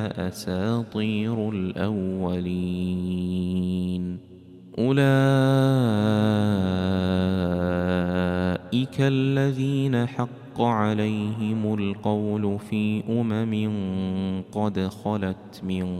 أساطير الأولين. أولئك الذين حق عليهم القول في قد خلت من